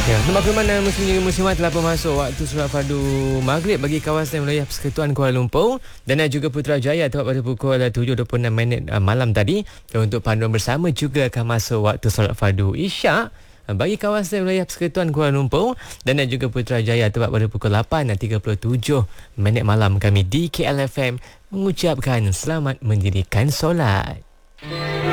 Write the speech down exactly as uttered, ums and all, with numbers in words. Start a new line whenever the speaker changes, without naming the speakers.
Ya, tempat mana muslim muslimat telah pun masuk waktu solat fardu maghrib bagi kawasan wilayah Persekutuan Kuala Lumpur dan juga Putrajaya tepat pada pukul tujuh dua puluh enam minit malam tadi. Dan untuk panduan bersama juga akan masuk waktu solat fardu isyak bagi kawasan wilayah Persekutuan Kuala Lumpur dan juga Putrajaya tepat pada pukul lapan tiga puluh tujuh minit malam. Kami di K L F M mengucapkan selamat mendirikan solat.